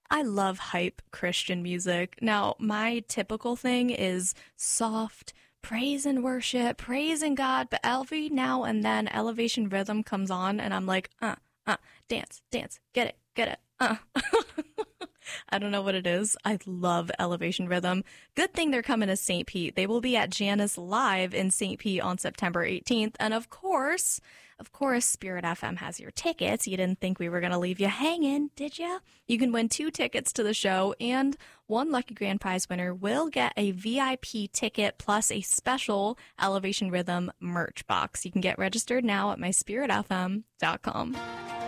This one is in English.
I love hype Christian music. Now, my typical thing is soft praise and worship, praising God, but every now and then Elevation Rhythm comes on and I'm like, dance, dance, get it. I don't know what it is. I love Elevation Rhythm. Good thing they're coming to St. Pete. They will be at Janus Live in St. Pete on September 18th. And of course, Spirit FM has your tickets. You didn't think we were going to leave you hanging, did you? You can win 2 tickets to the show, and one lucky grand prize winner will get a VIP ticket plus a special Elevation Rhythm merch box. You can get registered now at myspiritfm.com.